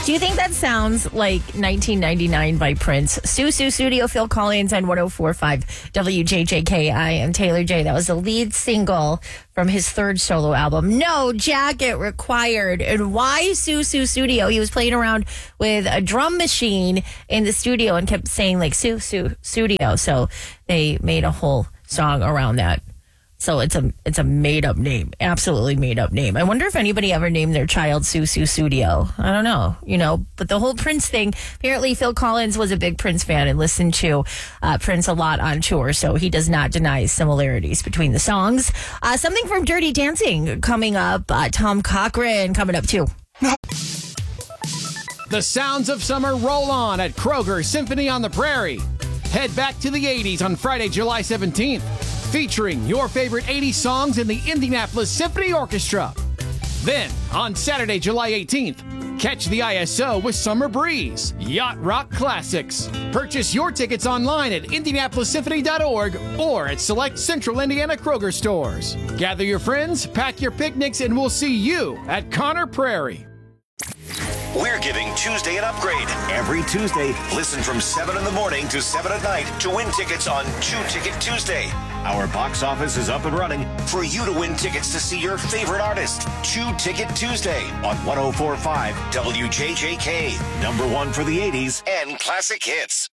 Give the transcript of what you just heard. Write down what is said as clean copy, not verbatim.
Do you think that sounds like 1999 by Prince? Sue Studio, Phil Collins on 104.5 WJJK. I am Taylor J. That was the lead single from his third solo album, No Jacket Required. And why Sue Studio? He was playing around with a drum machine in the studio and kept saying like Sue Studio. So they made a whole song around that. So it's a made up name, absolutely made up name. I wonder if anybody ever named their child Sue Studio. I don't know, but the whole Prince thing, apparently Phil Collins was a big Prince fan and listened to Prince a lot on tour. So he does not deny similarities between the songs. Something from Dirty Dancing coming up. Tom Cochrane coming up too. The sounds of summer roll on at Kroger Symphony on the Prairie. Head back to the 80s on Friday, July 17th. Featuring your favorite 80s songs in the Indianapolis Symphony Orchestra. Then, on Saturday, July 18th, catch the ISO with Summer Breeze, Yacht Rock Classics. Purchase your tickets online at IndianapolisSymphony.org or at select Central Indiana Kroger stores. Gather your friends, pack your picnics, and we'll see you at Conner Prairie. We're giving Tuesday an upgrade. Every Tuesday, listen from 7 in the morning to 7 at night to win tickets on 2 Ticket Tuesday. Our box office is up and running for you to win tickets to see your favorite artist. 2 Ticket Tuesday on 104.5 WJJK. #1 for the 80s and classic hits.